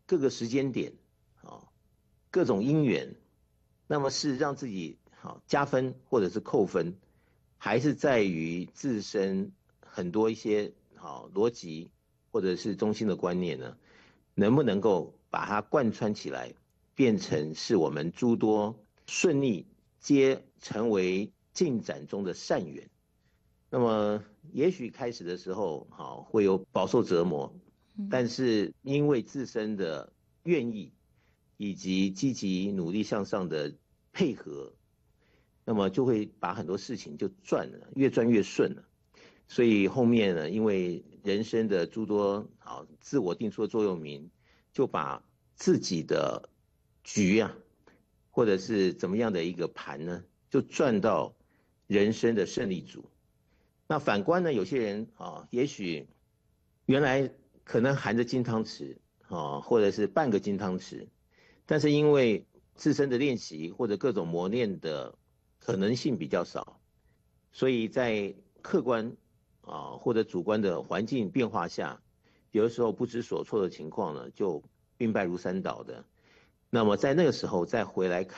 各个时间点各种因缘，那么是让自己加分或者是扣分，还是在于自身很多一些逻辑或者是中心的观念呢，能不能够把它贯穿起来，变成是我们诸多顺利皆成为进展中的善缘。那么也许开始的时候会有饱受折磨，但是因为自身的愿意以及积极努力向上的配合，那么就会把很多事情就转了，越转越顺了。所以后面呢，因为人生的诸多自我定出的座右铭，就把自己的局或者是怎么样的一个盘呢，就转到人生的胜利组。那反观呢，有些人也许原来可能含着金汤匙或者是半个金汤匙，但是因为自身的练习或者各种磨练的可能性比较少，所以在客观或者主观的环境变化下，有的时候不知所措的情况呢，就兵败如山倒的。那么在那个时候再回来看。